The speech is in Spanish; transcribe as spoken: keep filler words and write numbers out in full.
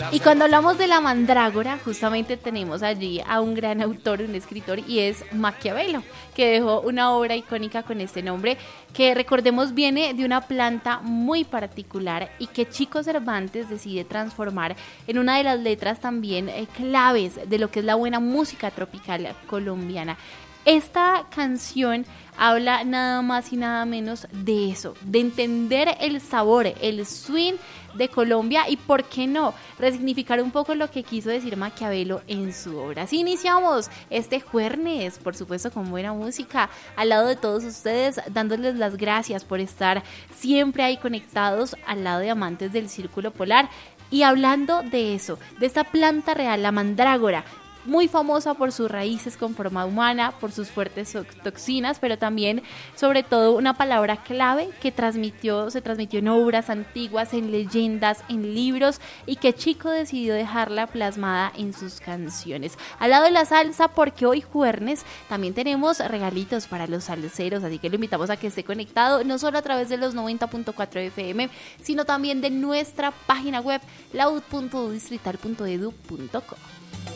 Y cuando hablamos de la mandrágora, justamente tenemos allí a un gran autor, un escritor, y es Maquiavelo, que dejó una obra icónica con este nombre, que recordemos viene de una planta muy particular y que Chico Cervantes decide transformar en una de las letras también eh, claves de lo que es la buena música tropical colombiana. Esta canción habla nada más y nada menos de eso, de entender el sabor, el swing de Colombia y, ¿por qué no?, resignificar un poco lo que quiso decir Maquiavelo en su obra. Así iniciamos este jueves, por supuesto, con buena música, al lado de todos ustedes, dándoles las gracias por estar siempre ahí conectados al lado de amantes del Círculo Polar. Y hablando de eso, de esta planta real, la mandrágora, muy famosa por sus raíces con forma humana, por sus fuertes toxinas, pero también, sobre todo, una palabra clave que transmitió, se transmitió en obras antiguas, en leyendas, en libros, y que Chico decidió dejarla plasmada en sus canciones. Al lado de la salsa, porque hoy jueves también tenemos regalitos para los salseros, así que lo invitamos a que esté conectado, no solo a través de los noventa punto cuatro F M, sino también de nuestra página web, laud punto distrital punto edu punto co.